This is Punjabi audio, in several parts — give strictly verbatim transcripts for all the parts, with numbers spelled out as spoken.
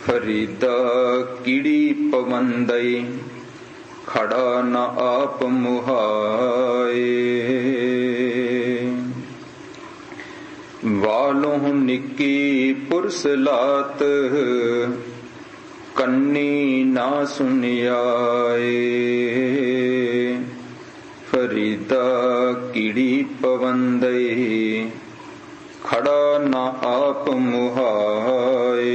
ਫਰੀਦਾ ਕੀੜੀ ਪਵੰਦਈ, ਖੜਾ ਨ ਆਪ ਮੁਹਾਏ। ਵਾਲੋਂ ਨਿੱਕੀ ਪੁਰਸ ਲਾਤ, ਕੰਨੀ ਨਾ ਸੁਣਿਆਏ। ਫਰੀਦਾ ਕੀੜੀ ਪਵੰਦਈ, ਖੜਾ ਨ ਆਪ ਮੁਹਾਏ।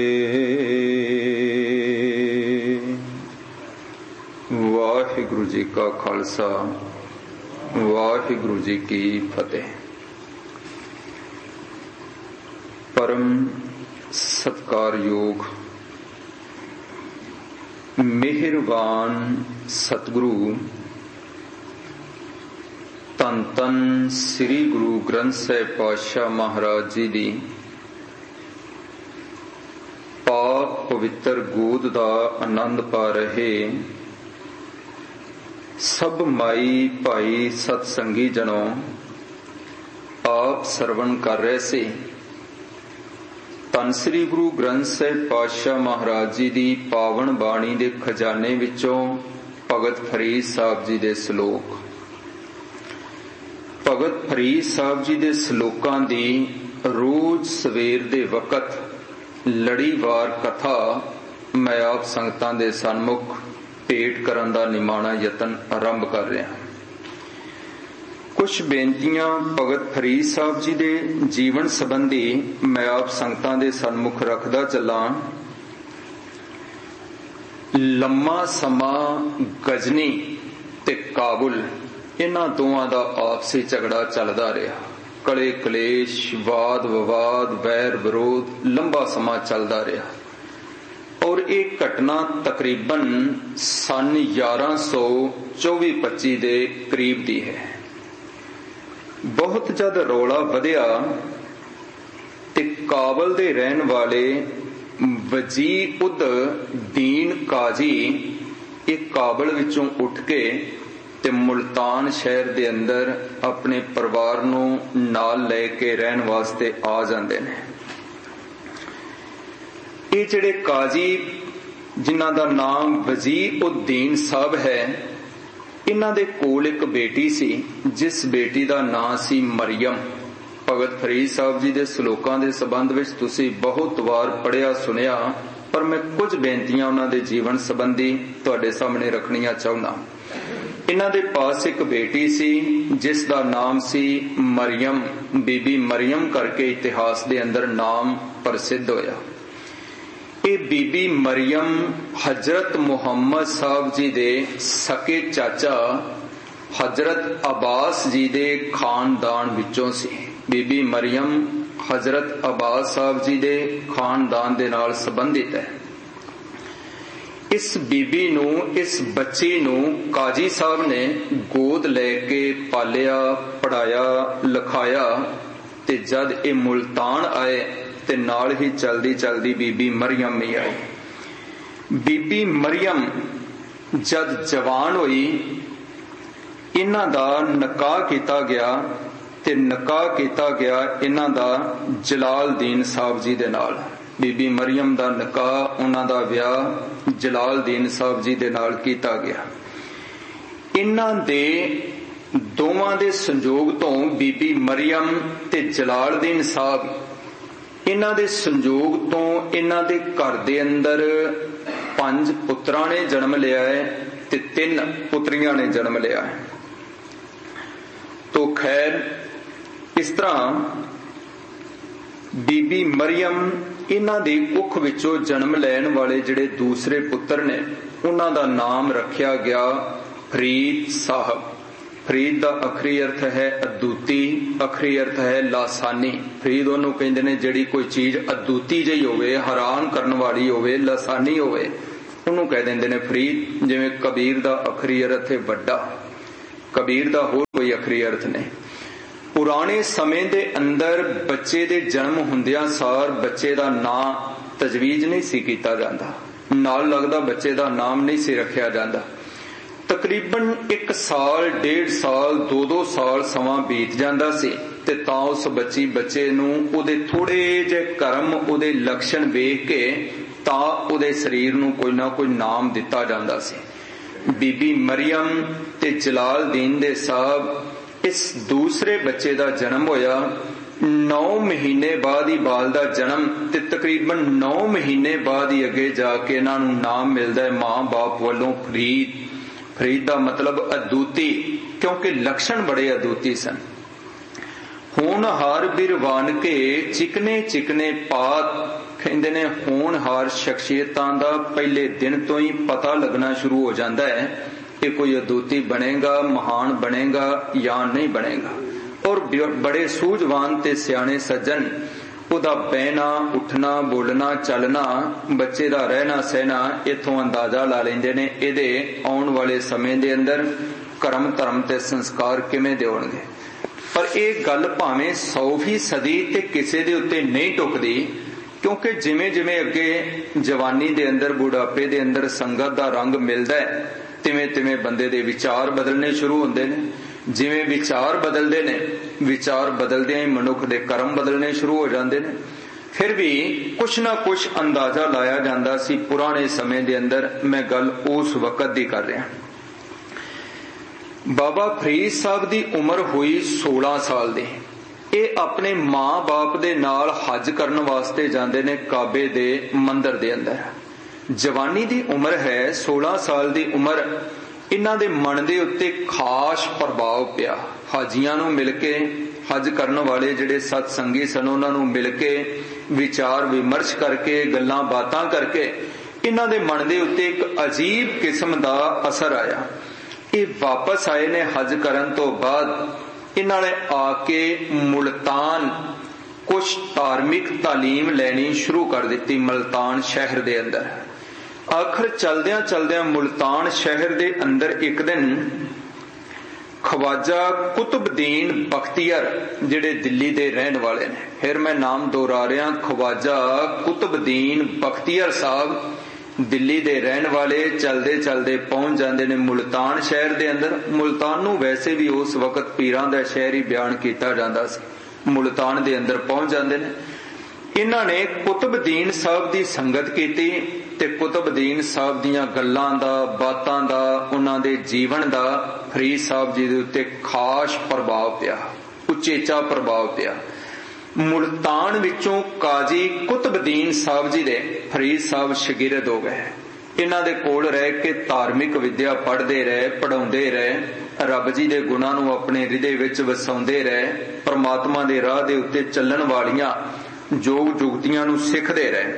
ਵਾਹਿਗੁਰੂ ਜੀ ਕਾ ਖਾਲਸਾ, ਵਾਹਿਗੁਰੂ ਜੀ ਕੀ ਫਤਿਹ। ਪਰਮ ਸਤਿਕਾਰਯੋਗ ਮਿਹਰਬਾਨ ਸਤਿਗੁਰੂ ਧੰਨ ਧੰਨ ਸ੍ਰੀ ਗੁਰੂ ਗ੍ਰੰਥ ਸਾਹਿਬ ਪਾਤਸ਼ਾਹ ਮਹਾਰਾਜ ਜੀ ਦੀ ਪਾਕ ਪਵਿੱਤਰ ਗੋਦ ਦਾ ਆਨੰਦ ਪਾ ਰਹੇ ਸਭ ਮਾਈ ਭਾਈ ਸਤ ਸੰਗੀ ਜਨੋ ਆਪ ਸਰਵਣ ਕਰ ਰਹੇ ਸੀ। ਧੰਨ ਸ੍ਰੀ ਗੁਰੂ ਗ੍ਰੰਥ ਸਾਹਿਬ ਪਾਤਸ਼ਾਹ ਮਹਾਰਾਜ ਜੀ ਦੀ ਪਾਵਨ ਬਾਣੀ ਦੇ ਖਜ਼ਾਨੇ ਵਿੱਚੋਂ ਭਗਤ ਫਰੀਦ ਸਾਹਿਬ ਜੀ ਦੇ ਸ਼ਲੋਕ। ਭਗਤ ਫਰੀਦ ਸਾਹਿਬ ਜੀ ਦੇ ਸ਼ਲੋਕਾਂ ਦੀ ਰੋਜ਼ ਸਵੇਰ ਦੇ ਵਕਤ ਲੜੀਵਾਰ ਕਥਾ ਮੈਂ ਆਪ ਸੰਗਤਾਂ ਦੇ ਸਨਮੁਖ ਭੇਟ ਕਰਨ ਦਾ ਨਿਮਾਣਾ ਯਤਨ ਆਰੰਭ ਕਰ ਰਿਹਾ। ਕੁਝ ਬੇਨਤੀਆਂ ਭਗਤ ਫਰੀਦ ਸਾਹਿਬ ਜੀ ਦੇ ਜੀਵਨ ਸੰਬੰਧੀ ਮੈਂ ਆਪ ਸੰਗਤਾਂ ਦੇ ਸਨਮੁਖ ਰੱਖਦਾ ਚੱਲਾਂ। ਲੰਮਾ ਸਮਾਂ ਗਜਨੀ ਤੇ ਕਾਬੁਲ ਇਹਨਾਂ ਦੋਵਾਂ ਦਾ ਆਪਸੀ ਝਗੜਾ ਚੱਲਦਾ ਰਿਹਾ। ਕਲੇ ਕਲੇਸ਼, ਵਾਦ ਵਿਵਾਦ, ਵੈਰ ਵਿਰੋਧ ਲੰਬਾ ਸਮਾਂ ਚੱਲਦਾ ਰਿਹਾ ਔਰ ਇਹ ਘਟਨਾ ਤਕਰੀਬਨ ਸਨ ਗਿਆਰਾਂ ਸੌ ਚੌਵੀ ਪੱਚੀ ਦੇ ਕਰੀਬ ਦੀ ਹੈ। ਬਹੁਤ ਜਦ ਰੌਲਾ ਵਧਿਆ ਤੇ ਕਾਬਲ ਦੇ ਰਹਿਣ ਵਾਲੇ ਵਜੀ ਉਦ ਦੀਨ ਕਾਜੀ ਇਹ ਕਾਬਲ ਵਿੱਚੋਂ ਉੱਠ ਕੇ ਤੇ ਮੁਲਤਾਨ ਸ਼ਹਿਰ ਦੇ ਅੰਦਰ ਆਪਣੇ ਪਰਿਵਾਰ ਨੂੰ ਨਾਲ ਲੈ ਕੇ ਰਹਿਣ ਵਾਸਤੇ ਆ ਜਾਂਦੇ ਨੇ। ਇਹ ਜਿਹੜੇ ਕਾਜੀ ਜਿਨ੍ਹਾਂ ਦਾ ਨਾਮ ਵਜੀ ਉਦ-ਦੀਨ ਸਾਹਿਬ ਹੈ, ਇਹਨਾਂ ਦੇ ਕੋਲ ਇੱਕ ਬੇਟੀ ਸੀ ਜਿਸ ਬੇਟੀ ਦਾ ਨਾਂ ਸੀ ਮਰੀਮ। ਭਗਤ ਫਰੀਦ ਸਾਹਿਬ ਜੀ ਦੇ ਸ਼ਲੋਕਾਂ ਦੇ ਸੰਬੰਧ ਵਿੱਚ ਤੁਸੀਂ ਬਹੁਤ ਵਾਰ ਪੜ੍ਹਿਆ ਸੁਣਿਆ, ਪਰ ਮੈਂ ਕੁਝ ਬੇਨਤੀਆਂ ਉਹਨਾਂ ਦੇ ਜੀਵਨ ਸੰਬੰਧੀ ਤੁਹਾਡੇ ਸਾਹਮਣੇ ਰੱਖਣੀਆਂ ਚਾਹੁੰਦਾ। ਇਹਨਾਂ ਦੇ ਪਾਸ ਇੱਕ ਬੇਟੀ ਸੀ ਜਿਸ ਦਾ ਨਾਮ ਸੀ ਮਰੀਮ। ਬੀਬੀ ਮਰੀਮ ਕਰਕੇ ਇਤਿਹਾਸ ਦੇ ਅੰਦਰ ਨਾਮ ਪ੍ਰਸਿੱਧ ਹੋਇਆ। ਇਹ ਬੀਬੀ ਮਰੀਮ ਹਜ਼ਰਤ ਮੁਹੰਮਦ ਸਾਹਿਬ ਜੀ ਦੇ ਸਕੇ ਚਾਚਾ ਹਜ਼ਰਤ ਅਬਾਸ ਜੀ ਦੇ ਖਾਨਦਾਨ ਵਿੱਚੋਂ ਸੀ। ਬੀਬੀ ਮਰੀਮ ਹਜ਼ਰਤ ਅਬਾਸ ਸਾਹਿਬ ਜੀ ਦੇ ਖਾਨਦਾਨ ਦੇ ਨਾਲ ਸੰਬੰਧਿਤ ਹੈ। ਇਸ ਬੀਬੀ ਨੂੰ, ਇਸ ਬੱਚੀ ਨੂੰ ਕਾਜੀ ਸਾਹਿਬ ਨੇ ਗੋਦ ਲੈ ਕੇ ਪਾਲਿਆ, ਪੜਾਇਆ, ਲਿਖਾਇਆ ਤੇ ਜਦ ਇਹ ਮੁਲਤਾਨ ਆਏ ਤੇ ਨਾਲ ਹੀ ਚਲਦੀ ਚਲਦੀ ਬੀਬੀ ਮਰੀਮ ਵੀ ਆਈ। ਬੀਬੀ ਮਰੀਮ ਜਦ ਜਵਾਨ ਹੋਈ, ਇਹਨਾਂ ਦਾ ਨਿਕਾਹ ਕੀਤਾ ਗਿਆ ਤੇ ਨਿਕਾਹ ਕੀਤਾ ਗਿਆ ਇਹਨਾਂ ਦਾ ਜਲਾਲਦੀਨ ਸਾਹਿਬ ਜੀ ਦੇ ਨਾਲ। ਬੀਬੀ ਮਰੀਮ ਦਾ ਨਿਕਾਹ, ਉਹਨਾਂ ਦਾ ਵਿਆਹ ਜਲਾਲਦੀਨ ਸਾਹਿਬ ਜੀ ਦੇ ਨਾਲ ਕੀਤਾ ਗਿਆ। ਇਹਨਾਂ ਦੇ ਦੋਵਾਂ ਦੇ ਸੰਜੋਗ ਤੋਂ ਬੀਬੀ ਮਰੀਮ ਤੇ ਜਲਾਲਦੀਨ ਸਾਹਿਬ, ਇਹਨਾਂ ਦੇ ਸੰਜੋਗ ਤੋਂ ਇਹਨਾਂ ਦੇ ਘਰ ਦੇ ਅੰਦਰ ਪੰਜ ਪੁੱਤਰਾਂ ਨੇ ਜਨਮ ਲਿਆ ਹੈ ਤੇ ਤਿੰਨ ਪੁੱਤਰੀਆਂ ਨੇ ਜਨਮ ਲਿਆ ਹੈ। ਤੋ ਖੈਰ ਇਸ ਤਰ੍ਹਾਂ ਬੀਬੀ ਮਰੀਮ, ਇਹਨਾਂ ਦੀ ਕੁੱਖ ਵਿੱਚੋਂ ਜਨਮ ਲੈਣ ਵਾਲੇ ਜਿਹੜੇ ਦੂਸਰੇ ਪੁੱਤਰ ਨੇ ਉਹਨਾਂ ਦਾ ਨਾਮ ਰੱਖਿਆ ਗਿਆ ਫਰੀਦ ਸਾਹਿਬ। ਫਰੀਦ ਦਾ ਅਖਰੀ ਅਰਥ ਹੈ ਅਦੂਤੀ, ਅਖਰੀ ਅਰਥ ਹੈ ਲਾਸਾਨੀ। ਫਰੀਦ ਉਹਨੂੰ ਕਹਿੰਦੇ ਨੇ ਜਿਹੜੀ ਕੋਈ ਚੀਜ਼ ਅਦੂਤੀ ਜਿਹੀ ਹੋਵੇ, ਹੈਰਾਨ ਕਰਨ ਵਾਲੀ ਹੋਵੇ, ਲਾਸਾਨੀ ਹੋਵੇ, ਉਹਨੂੰ ਕਹਿ ਦਿੰਦੇ ਨੇ ਫਰੀਦ। ਜਿਵੇਂ ਕਬੀਰ ਦਾ ਅਖਰੀ ਅਰਥ ਹੈ ਵੱਡਾ, ਕਬੀਰ ਦਾ ਹੋਰ ਕੋਈ ਅਖਰੀ ਅਰਥ ਨਹੀਂ। ਪੁਰਾਣੇ ਸਮੇਂ ਦੇ ਅੰਦਰ ਬੱਚੇ ਦੇ ਜਨਮ ਹੁੰਦਿਆਂ ਸਾਰ ਬੱਚੇ ਦਾ ਨਾਂ ਤਜਵੀਜ਼ ਨਹੀਂ ਸੀ ਕੀਤਾ ਜਾਂਦਾ, ਨਾਲ ਲੱਗਦਾ ਬੱਚੇ ਦਾ ਨਾਮ ਨਹੀਂ ਸੀ ਰੱਖਿਆ ਜਾਂਦਾ। ਤਕਰੀਬਨ ਇੱਕ ਸਾਲ, ਡੇਢ ਸਾਲ, ਦੋ ਦੋ ਸਾਲ ਸਮਾਂ ਬੀਤ ਜਾਂਦਾ ਸੀ ਤੇ ਤਾਂ ਉਸ ਬੱਚੀ ਬੱਚੇ ਨੂੰ ਉਹਦੇ ਥੋੜੇ ਜਿਹੇ ਕਰਮ, ਉਹਦੇ ਲੱਛਣ ਵੇਖ ਕੇ ਤਾਂ ਉਹਦੇ ਸਰੀਰ ਨੂੰ ਕੋਈ ਨਾ ਕੋਈ ਨਾਮ ਦਿੱਤਾ ਜਾਂਦਾ ਸੀ। ਬੀਬੀ ਮਰੀਅਮ ਤੇ ਜਲਾਲਦੀਨ ਦੇ ਸਾਹਿਬ ਇਸ ਦੂਸਰੇ ਬੱਚੇ ਦਾ ਜਨਮ ਹੋਇਆ। ਨੌ ਮਹੀਨੇ ਬਾਅਦ ਹੀ ਬਾਲ ਦਾ ਜਨਮ ਤੇ ਤਕਰੀਬਨ ਨੌ ਮਹੀਨੇ ਬਾਅਦ ਹੀ ਅੱਗੇ ਜਾ ਕੇ ਇਹਨਾਂ ਨੂੰ ਨਾਮ ਮਿਲਦਾ ਹੈ ਮਾਂ ਬਾਪ ਵੱਲੋਂ ਫਰੀਦ। ਫਰੀਦ ਦਾ ਮਤਲਬ ਅਦੂਤੀ, ਕਿਉਂਕਿ ਲੱਛਣ ਬੜੇ ਅਦੂਤੀ ਸਨ। ਹੋਣਹਾਰ ਬਿਰਵਾਨ ਕੇ ਚਿਕਨੇ ਚਿਕਨੇ ਪਾਤ, ਕਹਿੰਦੇ ਨੇ ਹੋਣਹਾਰ ਸ਼ਖਸੀਅਤਾਂ ਦਾ ਪਹਿਲੇ ਦਿਨ ਤੋਂ ਹੀ ਪਤਾ ਲੱਗਣਾ ਸ਼ੁਰੂ ਹੋ ਜਾਂਦਾ ਹੈ ਕਿ ਕੋਈ ਅਦੂਤੀ ਬਣੇਗਾ, ਮਹਾਨ ਬਣੇਗਾ ਜਾਂ ਨਹੀਂ ਬਣੇਗਾ। ਔਰ ਬੜੇ ਸੂਝਵਾਨ ਤੇ ਸਿਆਣੇ ਸੱਜਣ ਉਹਦਾ ਬਹਿਣਾ ਉੱਠਣਾ ਬੋਲਣਾ ਚੱਲਣਾ, ਬੱਚੇ ਦਾ ਰਹਿਣਾ ਸਹਿਣਾ ਇੱਥੋਂ ਅੰਦਾਜ਼ਾ ਲਾ ਲੈਂਦੇ ਨੇ ਇਹਦੇ ਆਉਣ ਵਾਲੇ ਸਮੇਂ ਦੇ ਅੰਦਰ ਕਰਮ ਧਰਮ ਤੇ ਸੰਸਕਾਰ ਕਿਵੇਂ ਦੇ ਹੋਣਗੇ। ਪਰ ਇਹ ਗੱਲ ਭਾਵੇਂ ਸੌਵੀਂ ਸਦੀ ਤੇ ਕਿਸੇ ਦੇ ਉੱਤੇ ਨਹੀਂ ਟੁਕਦੀ, ਕਿਉਂਕਿ ਜਿਵੇਂ ਜਿਵੇਂ ਅੱਗੇ ਜਵਾਨੀ ਦੇ ਅੰਦਰ ਬੁਢਾਪੇ ਦੇ ਅੰਦਰ ਸੰਗਤ ਦਾ ਰੰਗ ਮਿਲਦਾ ਹੈ ਤਿਵੇਂ ਤਿਵੇਂ ਬੰਦੇ ਦੇ ਵਿਚਾਰ ਬਦਲਣੇ ਸ਼ੁਰੂ ਹੁੰਦੇ ਨੇ। ਜਿਵੇਂ ਵਿਚਾਰ ਬਦਲਦੇ ਨੇ, ਵਿਚਾਰ ਬਦਲਦਿਆਂ ਹੀ ਮਨੁੱਖ ਦੇ ਕਰਮ ਬਦਲਣੇ ਸ਼ੁਰੂ ਹੋ ਜਾਂਦੇ ਨੇ। ਫਿਰ ਵੀ ਕੁਛ ਨਾ ਕੁਛ ਅੰਦਾਜ਼ਾ ਲਾਇਆ ਜਾਂਦਾ ਸੀ ਪੁਰਾਣੇ ਸਮੇਂ ਦੇ ਅੰਦਰ। ਮੈਂ ਗੱਲ ਉਸ ਵਕਤ ਦੀ ਕਰ ਰਿਹਾ। ਬਾਬਾ ਫਰੀਦ ਸਾਹਿਬ ਦੀ ਉਮਰ ਹੋਈ ਸੋਲਾਂ ਸਾਲ ਦੀ। ਇਹ ਆਪਣੇ ਮਾਂ ਬਾਪ ਦੇ ਨਾਲ ਹੱਜ ਕਰਨ ਵਾਸਤੇ ਜਾਂਦੇ ਨੇ ਕਾਬੇ ਦੇ ਮੰਦਰ ਦੇ ਅੰਦਰ। ਜਵਾਨੀ ਦੀ ਉਮਰ ਹੈ, ਸੋਲਾਂ ਸਾਲ ਦੀ ਉਮਰ। ਇਹਨਾਂ ਦੇ ਮਨ ਦੇ ਉੱਤੇ ਖਾਸ ਪ੍ਰਭਾਵ ਪਿਆ। ਹਾਜੀਆਂ ਨੂੰ ਮਿਲ ਕੇ, ਹੱਜ ਕਰਨ ਵਾਲੇ ਜਿਹੜੇ ਸਤ ਸੰਗੀ ਸਨ ਉਹਨਾਂ ਨੂੰ ਮਿਲ ਕੇ, ਵਿਚਾਰ ਵਿਮਰਸ਼ ਕਰਕੇ, ਗੱਲਾਂ ਬਾਤਾਂ ਕਰਕੇ ਇਹਨਾਂ ਦੇ ਮਨ ਦੇ ਉੱਤੇ ਇੱਕ ਅਜੀਬ ਕਿਸਮ ਦਾ ਅਸਰ ਆਇਆ। ਇਹ ਵਾਪਸ ਆਏ ਨੇ ਹੱਜ ਕਰਨ ਤੋਂ ਬਾਅਦ। ਇਹਨਾਂ ਨੇ ਆ ਕੇ ਮੁਲਤਾਨ ਕੁਛ ਧਾਰਮਿਕ ਤਾਲੀਮ ਲੈਣੀ ਸ਼ੁਰੂ ਕਰ ਦਿੱਤੀ ਮੁਲਤਾਨ ਸ਼ਹਿਰ ਦੇ ਅੰਦਰ। ਆਖਰ ਚਲਦਿਆਂ ਚਲਦਿਆਂ ਮੁਲਤਾਨ ਸ਼ਹਿਰ ਦੇ ਅੰਦਰ ਇੱਕ ਦਿਨ ਖਵਾਜਾ ਕੁਤਬਦੀਨ ਬਖਤੀਅਰ, ਜਿਹੜੇ ਦਿੱਲੀ ਦੇ ਰਹਿਣ ਵਾਲੇ ਨੇ, ਫਿਰ ਮੈਂ ਨਾਮ ਦੁਹਰਾ ਰਿਹਾ, ਖਵਾਜਾ ਕੁਤਬਦੀਨ ਬਖਤੀਅਰ ਸਾਹਿਬ ਦਿੱਲੀ ਦੇ ਰਹਿਣ ਵਾਲੇ, ਚਲਦੇ ਚਲਦੇ ਪਹੁੰਚ ਜਾਂਦੇ ਨੇ ਮੁਲਤਾਨ ਸ਼ਹਿਰ ਦੇ ਅੰਦਰ। ਮੁਲਤਾਨ ਨੂੰ ਵੈਸੇ ਵੀ ਉਸ ਵਕਤ ਪੀਰਾਂ ਦਾ ਸ਼ਹਿਰ ਹੀ ਬਿਆਨ ਕੀਤਾ ਜਾਂਦਾ ਸੀ। ਮੁਲਤਾਨ ਦੇ ਅੰਦਰ ਪਹੁੰਚ ਜਾਂਦੇ ਨੇ। ਇਹਨਾਂ ਨੇ ਕੁਤਬਦੀਨ ਸਾਹਿਬ ਦੀ ਸੰਗਤ ਕੀਤੀ ਤੇ ਕੁਤਬਦੀਨ ਸਾਹਿਬ ਦੀਆਂ ਗੱਲਾਂ ਦਾ, ਬਾਤਾਂ ਦਾ, ਉਹਨਾਂ ਦੇ ਜੀਵਨ ਦਾ ਫਰੀਦ ਸਾਹਿਬ ਜੀ ਦੇ ਉੱਤੇ ਖਾਸ ਪ੍ਰਭਾਵ ਪਿਆ, ਉਚੇਚਾ ਪ੍ਰਭਾਵ ਪਿਆ। ਮੁਲਤਾਨ ਵਿੱਚੋਂ ਕਾਜ਼ੀ ਕੁਤਬਦੀਨ ਸਾਹਿਬ ਜੀ ਦੇ ਫਰੀਦ ਸਾਹਿਬ ਸ਼ਾਗਿਰਦ ਹੋ ਗਏ। ਇਹਨਾਂ ਦੇ ਕੋਲ ਰਹਿ ਕੇ ਧਾਰਮਿਕ ਵਿਦਿਆ ਪੜ੍ਹਦੇ ਰਹੇ, ਪੜ੍ਹਾਉਂਦੇ ਰਹੇ, ਰੱਬ ਜੀ ਦੇ ਗੁਣਾਂ ਨੂੰ ਆਪਣੇ ਹਿਰਦੇ ਵਿੱਚ ਵਸਾਉਂਦੇ ਰਹੇ, ਪਰਮਾਤਮਾ ਦੇ ਰਾਹ ਦੇ ਉੱਤੇ ਚੱਲਣ ਵਾਲੀਆਂ ਯੋਗ ਜੁਗਤੀਆਂ ਨੂੰ ਸਿੱਖਦੇ ਰਹੇ।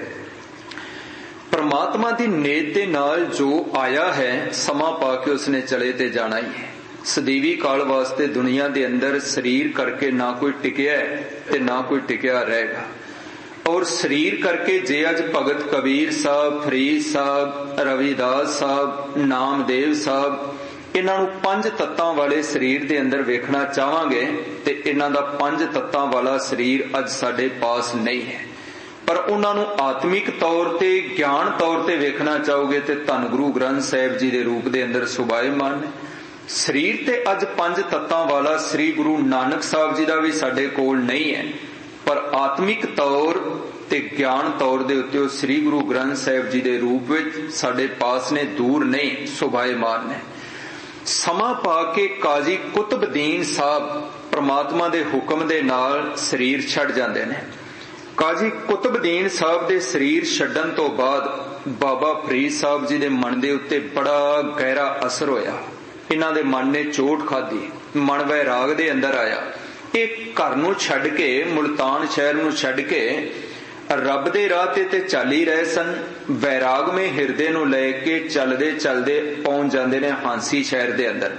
ਪਰਮਾਤਮਾ ਦੀ ਨੇਤ ਦੇ ਨਾਲ ਜੋ ਆਇਆ ਹੈ, ਸਮਾਂ ਪਾ ਕੇ ਉਸਨੇ ਚਲੇ ਤੇ ਜਾਣਾ ਹੀ ਹੈ। ਸਦੀਵੀ ਕਾਲ ਵਾਸਤੇ ਦੁਨੀਆ ਦੇ ਅੰਦਰ ਸਰੀਰ ਕਰਕੇ ਨਾ ਕੋਈ ਟਿਕਿਆ ਤੇ ਨਾ ਕੋਈ ਟਿਕਿਆ ਰਹੇਗਾ। ਔਰ ਸਰੀਰ ਕਰਕੇ ਜੇ ਅੱਜ ਭਗਤ ਕਬੀਰ ਸਾਹਿਬ, ਫਰੀਦ ਸਾਹਿਬ, ਰਵਿਦਾਸ ਸਾਹਿਬ, ਨਾਮਦੇਵ ਸਾਹਿਬ, ਇਹਨਾਂ ਨੂੰ ਪੰਜ ਤੱਤਾਂ ਵਾਲੇ ਸਰੀਰ ਦੇ ਅੰਦਰ ਵੇਖਣਾ ਚਾਹਾਂਗੇ ਤੇ ਇਹਨਾਂ ਦਾ ਪੰਜ ਤੱਤਾਂ ਵਾਲਾ ਸਰੀਰ ਅੱਜ ਸਾਡੇ ਪਾਸ ਨਹੀਂ ਹੈ। ਪਰ ਉਹਨਾਂ ਨੂੰ ਆਤਮਿਕ ਤੌਰ ਤੇ, ਗਿਆਨ ਤੌਰ ਤੇ ਵੇਖਣਾ ਚਾਹੋਗੇ ਤੇ ਧੰਨ ਗੁਰੂ ਗ੍ਰੰਥ ਸਾਹਿਬ ਜੀ ਦੇ ਰੂਪ ਦੇ ਅੰਦਰ ਸੁਭਾਏਮਾਨ ਨੇ। ਸਰੀਰ ਤੇ ਅੱਜ ਪੰਜ ਤੱਤਾਂ ਵਾਲਾ ਸ੍ਰੀ ਗੁਰੂ ਨਾਨਕ ਸਾਹਿਬ ਜੀ ਦਾ ਵੀ ਸਾਡੇ ਕੋਲ ਨਹੀਂ ਹੈ, ਪਰ ਆਤਮਿਕ ਤੌਰ ਤੇ ਗਿਆਨ ਤੌਰ ਦੇ ਉੱਤੇ ਉਹ ਸ੍ਰੀ ਗੁਰੂ ਗ੍ਰੰਥ ਸਾਹਿਬ ਜੀ ਦੇ ਰੂਪ ਵਿੱਚ ਸਾਡੇ ਪਾਸ ਨੇ, ਦੂਰ ਨਹੀਂ, ਸੁਭਾਏਮਾਨ ਨੇ। ਸਮਾਂ ਪਾ ਕੇ ਕਾਜ਼ੀ ਕੁਤਬਦੀਨ ਸਾਹਿਬ ਪ੍ਰਮਾਤਮਾ ਦੇ ਹੁਕਮ ਦੇ ਨਾਲ ਸਰੀਰ ਛੱਡ ਜਾਂਦੇ ਨੇ। ਕਾਜ਼ੀ ਕੁਤਬਦੀਨ ਸਾਹਿਬ ਦੇ ਸਰੀਰ ਛੱਡਣ ਤੋਂ ਬਾਅਦ ਬਾਬਾ ਫਰੀਦ ਸਾਹਿਬ ਜੀ ਦੇ ਮਨ ਦੇ ਉੱਤੇ ਬੜਾ ਗਹਿਰਾ ਅਸਰ ਹੋਇਆ। ਇਹਨਾਂ ਦੇ ਮਨ ਨੇ ਚੋਟ ਖਾਧੀ, ਮਨ ਵੈਰਾਗ ਦੇ ਅੰਦਰ ਆਇਆ। ਇਹ ਘਰ ਨੂੰ ਛੱਡ ਕੇ, ਮੁਲਤਾਨ ਸ਼ਹਿਰ ਨੂੰ ਛੱਡ ਕੇ ਰੱਬ ਦੇ ਰਾਹ ਤੇ ਤੇ ਚੱਲ ਹੀ ਰਹੇ ਸਨ। ਵੈਰਾਗਮੇ ਹਿਰਦੇ ਨੂੰ ਲੈ ਕੇ ਚੱਲਦੇ ਚੱਲਦੇ ਪਹੁੰਚ ਜਾਂਦੇ ਨੇ ਹਾਂਸੀ ਸ਼ਹਿਰ ਦੇ ਅੰਦਰ,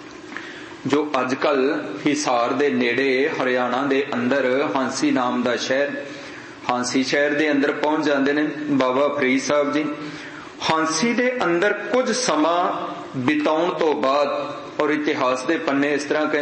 ਜੋ ਅੱਜ ਕੱਲ ਹਿਸਾਰ ਦੇ ਨੇੜੇ ਹਰਿਆਣਾ ਦੇ ਅੰਦਰ ਹਾਂਸੀ ਨਾਮ ਦਾ ਸ਼ਹਿਰ। ਹਾਂਸੀ ਸ਼ਹਿਰ ਦੇ ਅੰਦਰ ਪਹੁੰਚ ਜਾਂਦੇ ਨੇ ਬਾਬਾ ਫਰੀਦ ਸਾਹਿਬ ਜੀ। ਹਾਂਸੀ ਦੇ ਅੰਦਰ ਕੁਝ ਸਮਾਂ ਬਿਤਾਉਣ ਤੋਂ ਬਾਅਦ, ਔਰ ਇਤਿਹਾਸ ਦੇ ਪੰਨੇ ਇਸ ਤਰ੍ਹਾਂ